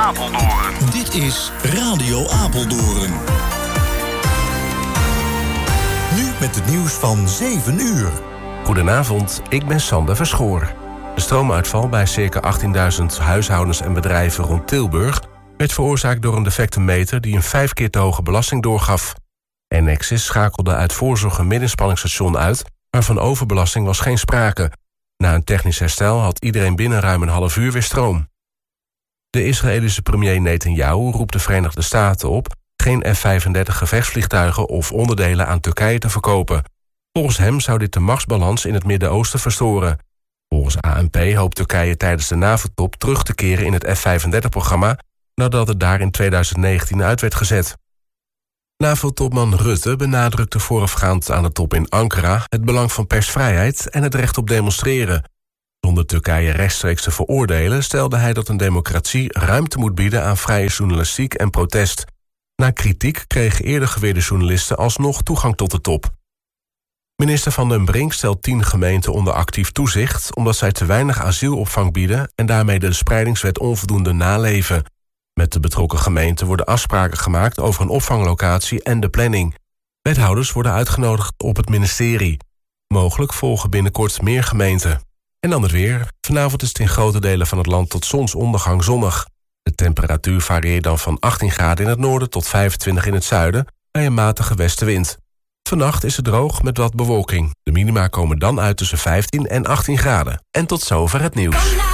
Apeldoorn. Dit is Radio Apeldoorn. Nu met het nieuws van 7 uur. Goedenavond, ik ben Sander Verschoor. De stroomuitval bij circa 18.000 huishoudens en bedrijven rond Tilburg werd veroorzaakt door een defecte meter die een 5 keer te hoge belasting doorgaf. Enexis schakelde uit voorzorg een middenspanningsstation uit, maar van overbelasting was geen sprake. Na een technisch herstel had iedereen binnen ruim een half uur weer stroom. De Israëlische premier Netanyahu roept de Verenigde Staten op geen F-35 gevechtsvliegtuigen of onderdelen aan Turkije te verkopen. Volgens hem zou dit de machtsbalans in het Midden-Oosten verstoren. Volgens ANP hoopt Turkije tijdens de NAVO-top terug te keren in het F-35-programma nadat het daar in 2019 uit werd gezet. NAVO-topman Rutte benadrukte voorafgaand aan de top in Ankara het belang van persvrijheid en het recht op demonstreren. Zonder Turkije rechtstreeks te veroordelen stelde hij dat een democratie ruimte moet bieden aan vrije journalistiek en protest. Na kritiek kregen eerder geweerde journalisten alsnog toegang tot de top. Minister Van den Brink stelt 10 gemeenten onder actief toezicht omdat zij te weinig asielopvang bieden en daarmee de spreidingswet onvoldoende naleven. Met de betrokken gemeenten worden afspraken gemaakt over een opvanglocatie en de planning. Wethouders worden uitgenodigd op het ministerie. Mogelijk volgen binnenkort meer gemeenten. En dan het weer. Vanavond is het in grote delen van het land tot zonsondergang zonnig. De temperatuur varieert dan van 18 graden in het noorden tot 25 in het zuiden bij een matige westenwind. Vannacht is het droog met wat bewolking. De minima komen dan uit tussen 15 en 18 graden. En tot zover het nieuws.